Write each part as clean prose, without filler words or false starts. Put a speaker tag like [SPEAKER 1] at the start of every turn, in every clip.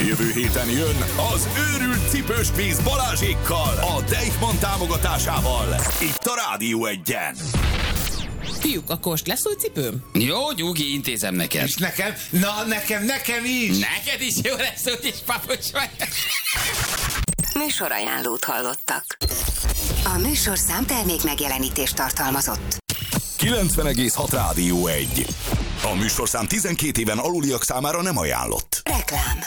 [SPEAKER 1] Jövő héten jön az őrült cipős kvíz Balázsékkal, a Deichmann támogatásával. Itt a Rádió 1-en.
[SPEAKER 2] Fiúk, akkor most lesz új cipőm?
[SPEAKER 3] Jó, Gyugi, intézem neked.
[SPEAKER 4] És nekem? Na, nekem is.
[SPEAKER 3] Neked is jó lesz, úgyis papucs vagy.
[SPEAKER 5] Műsorajánlót hallottak. A műsorszám termék megjelenítést tartalmazott.
[SPEAKER 1] 90,6 Rádió 1. A műsorszám 12 éven aluliak számára nem ajánlott.
[SPEAKER 5] Reklám.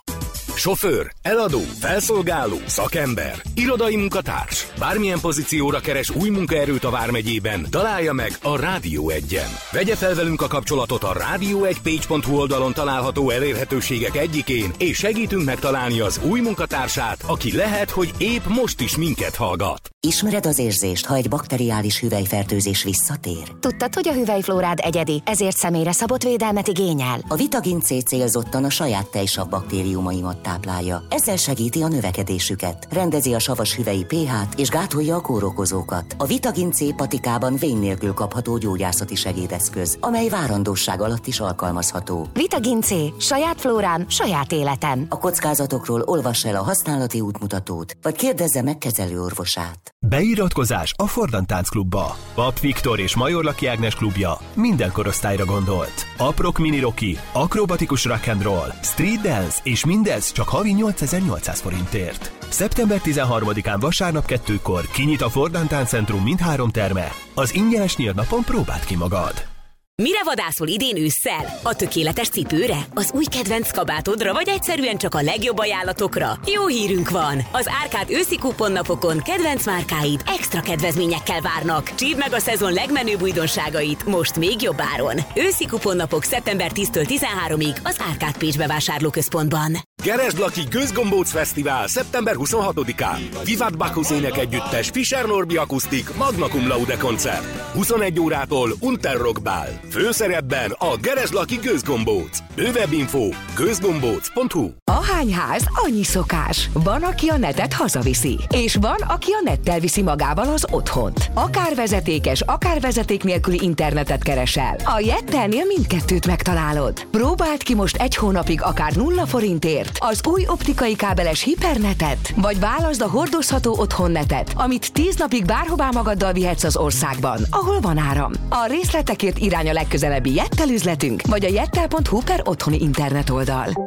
[SPEAKER 6] Sofőr, eladó, felszolgáló, szakember, irodai munkatárs. Bármilyen pozícióra keres új munkaerőt a Vármegyében, találja meg a Rádió 1-en. Vegye fel velünk a kapcsolatot a radio1page.hu oldalon található elérhetőségek egyikén, és segítünk megtalálni az új munkatársát, aki lehet, hogy épp most is minket hallgat.
[SPEAKER 7] Ismered az érzést, ha egy bakteriális hüvelyfertőzés visszatér?
[SPEAKER 8] Tudtad, hogy a hüvelyflórád egyedi, ezért személyre szabott védelmet igényel?
[SPEAKER 7] A Vitagin C célzottan a saját tejsav baktériumaimat táplálja. Ezzel segíti a növekedésüket, rendezi a savas hüvelyi pH-t és gátolja a kórokozókat. A Vitagin C patikában vén nélkül kapható gyógyászati segédeszköz, amely várandósság alatt is alkalmazható.
[SPEAKER 8] Vitagin C. Saját flórám, saját életem.
[SPEAKER 7] A kockázatokról olvass el a használati útmutatót, vagy kérdezze meg kezelőorvosát.
[SPEAKER 9] Beiratkozás a Fordan Táncklubba. Pap Viktor és Major Laki Ágnes klubja minden korosztályra gondolt. Aprok mini rocky, akrobatikus rock and roll, street dance és mindez csak havi 8800 forintért. Szeptember 13-án vasárnap 2-kor kinyit a Fordan Táncentrum mindhárom terme. Az ingyenes nyíltnapon próbáld ki magad.
[SPEAKER 10] Mire vadászol idén ősszel? A tökéletes cipőre? Az új kedvenc kabátodra, vagy egyszerűen csak a legjobb ajánlatokra? Jó hírünk van! Az Árkád őszi kuponnapokon kedvenc márkáid extra kedvezményekkel várnak. Csípd meg a szezon legmenőbb újdonságait, most még jobb áron. Őszi kuponnapok szeptember 10-től 13-ig az Árkád Pécs bevásárlóközpontban.
[SPEAKER 6] Geresd Laki Gőzgombóc Fesztivál szeptember 26-án. Vivat Bacchus énekegyüttes Fischer Norbi akusztik Magna Cum Laude koncert. 21 órától Unterrockbál. Főszerepben a Geresd Laki Gőzgombóc. Bővebb info gőzgombóc.hu.
[SPEAKER 11] Ahány ház, annyi szokás. Van, aki a netet hazaviszi, és van, aki a nettel viszi magával az otthont. Akár vezetékes, akár vezeték nélküli internetet keresel. A Jettelnél mindkettőt megtalálod. Próbáld ki most egy hónapig akár 0 forintért az új optikai kábeles hipernetet, vagy válaszd a hordozható otthonnetet, amit 10 napig bárhová magaddal vihetsz az országban, ahol van áram. A részletekért irány a legközelebbi Jettel üzletünk, vagy a jettel.hu/otthoni internet oldal.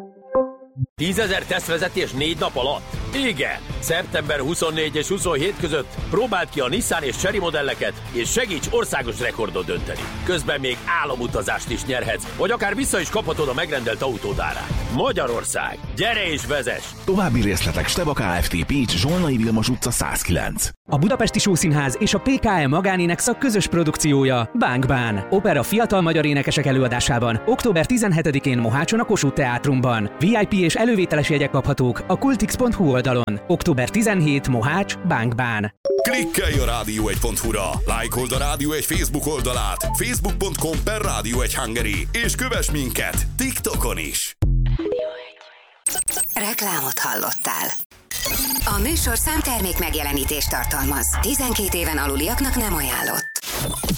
[SPEAKER 12] 10 000 tesztvezetés 4 nap alatt? Igen! Szeptember 24 és 27 között próbáld ki a Nissan és Chery modelleket, és segíts országos rekordot dönteni. Közben még álomutazást is nyerhetsz, vagy akár vissza is kaphatod a megrendelt autód árát. Magyarország! Gyere és vezess!
[SPEAKER 13] További részletek Steba Kft. Pécs, Zsolnai Vilmos utca 109.
[SPEAKER 14] A Budapesti Showszínház és a PKM magánénekszak közös produkciója Bánk-bán. Opera fiatal magyar énekesek előadásában október 17-én Mohácson a Kossuth Teátrumban. VIP és elővételes jegyek kaphatók a kultix.hu oldalon. Október 17 Mohács Bánk-bán.
[SPEAKER 1] Klikkelj a rádió1.hu-ra, lájkold a Rádió 1 Facebook oldalát, facebook.com/Rádió1 és kövess minket TikTokon is.
[SPEAKER 5] Reklámot hallottál. A műsorszám termék megjelenítést tartalmaz. 12 éven aluliaknak nem ajánlott.